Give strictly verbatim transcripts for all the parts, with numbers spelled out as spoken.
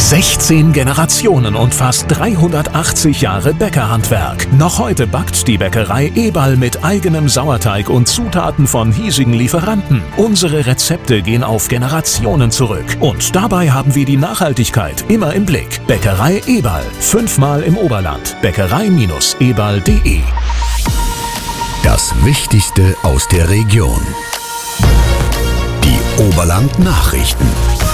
sechzehn Generationen und fast dreihundertachtzig Jahre Bäckerhandwerk. Noch heute backt die Bäckerei Eberl mit eigenem Sauerteig und Zutaten von hiesigen Lieferanten. Unsere Rezepte gehen auf Generationen zurück. Und dabei haben wir die Nachhaltigkeit immer im Blick. Bäckerei Eberl. Fünfmal im Oberland. Bäckerei Eberl punkt de. Das Wichtigste aus der Region. Die Oberland-Nachrichten.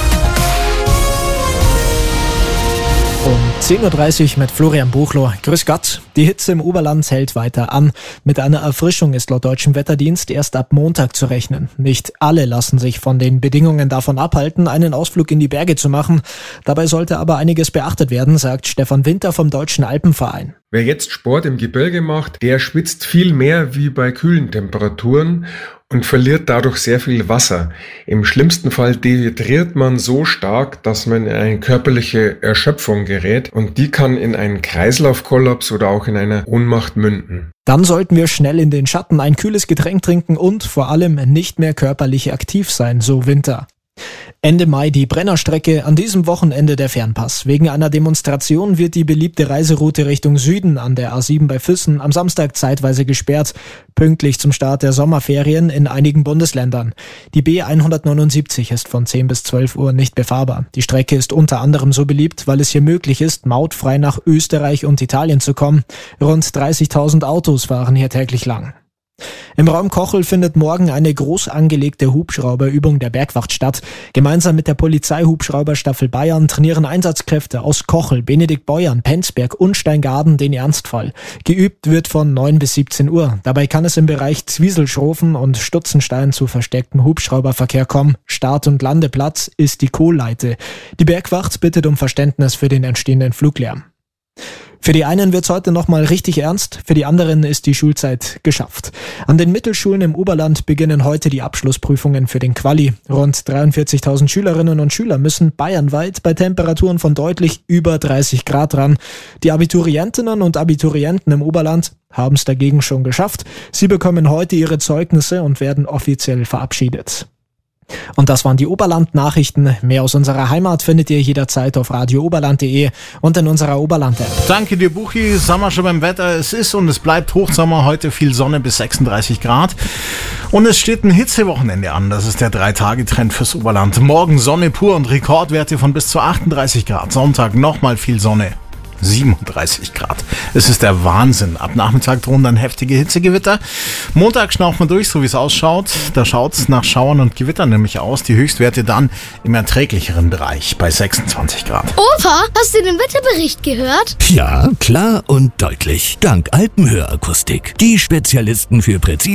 Um zehn Uhr dreißig mit Florian Buchloh. Grüß Gott. Die Hitze im Oberland hält weiter an. Mit einer Erfrischung ist laut deutschem Wetterdienst erst ab Montag zu rechnen. Nicht alle lassen sich von den Bedingungen davon abhalten, einen Ausflug in die Berge zu machen. Dabei sollte aber einiges beachtet werden, sagt Stefan Winter vom Deutschen Alpenverein. Wer jetzt Sport im Gebirge macht, der schwitzt viel mehr wie bei kühlen Temperaturen und verliert dadurch sehr viel Wasser. Im schlimmsten Fall dehydriert man so stark, dass man in eine körperliche Erschöpfung gerät und die kann in einen Kreislaufkollaps oder auch in eine Ohnmacht münden. Dann sollten wir schnell in den Schatten ein kühles Getränk trinken und vor allem nicht mehr körperlich aktiv sein, so Winter. Ende Mai die Brennerstrecke, an diesem Wochenende der Fernpass. Wegen einer Demonstration wird die beliebte Reiseroute Richtung Süden an der A sieben bei Füssen am Samstag zeitweise gesperrt, pünktlich zum Start der Sommerferien in einigen Bundesländern. Die B hundertneunundsiebzig ist von zehn bis zwölf Uhr nicht befahrbar. Die Strecke ist unter anderem so beliebt, weil es hier möglich ist, mautfrei nach Österreich und Italien zu kommen. Rund dreißigtausend Autos fahren hier täglich lang. Im Raum Kochel findet morgen eine groß angelegte Hubschrauberübung der Bergwacht statt. Gemeinsam mit der Polizeihubschrauberstaffel Bayern trainieren Einsatzkräfte aus Kochel, Benediktbeuern, Penzberg und Steingaden den Ernstfall. Geübt wird von neun bis siebzehn Uhr. Dabei kann es im Bereich Zwieselschrofen und Stutzenstein zu verstecktem Hubschrauberverkehr kommen. Start- und Landeplatz ist die Kohlleite. Die Bergwacht bittet um Verständnis für den entstehenden Fluglärm. Für die einen wird's heute nochmal richtig ernst, für die anderen ist die Schulzeit geschafft. An den Mittelschulen im Oberland beginnen heute die Abschlussprüfungen für den Quali. Rund dreiundvierzigtausend Schülerinnen und Schüler müssen bayernweit bei Temperaturen von deutlich über dreißig Grad ran. Die Abiturientinnen und Abiturienten im Oberland haben's dagegen schon geschafft. Sie bekommen heute ihre Zeugnisse und werden offiziell verabschiedet. Und das waren die Oberland-Nachrichten. Mehr aus unserer Heimat findet ihr jederzeit auf radio oberland punkt de und in unserer Oberland-App. Danke dir, Buchi. Sind wir schon beim Wetter. Es ist und es bleibt Hochsommer. Heute viel Sonne bis sechsunddreißig Grad. Und es steht ein Hitzewochenende an. Das ist der Drei-Tage-Trend fürs Oberland. Morgen Sonne pur und Rekordwerte von bis zu achtunddreißig Grad. Sonntag nochmal viel Sonne. siebenunddreißig Grad. Es ist der Wahnsinn. Ab Nachmittag drohen dann heftige Hitzegewitter. Montag schnauft man durch, so wie es ausschaut. Da schaut es nach Schauern und Gewittern nämlich aus. Die Höchstwerte dann im erträglicheren Bereich bei sechsundzwanzig Grad. Opa, hast du den Wetterbericht gehört? Ja, klar und deutlich. Dank Alpenhörakustik. Die Spezialisten für präzise